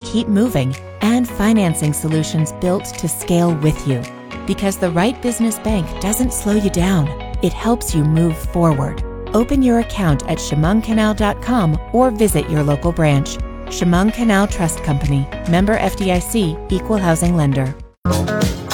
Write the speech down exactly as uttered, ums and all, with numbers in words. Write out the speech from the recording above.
keep moving, and financing solutions built to scale with you. Because the right business bank doesn't slow you down, it helps you move forward. Open your account at chemung canal dot com or visit your local branch. Chemung Canal Trust Company, member F D I C, equal housing lender.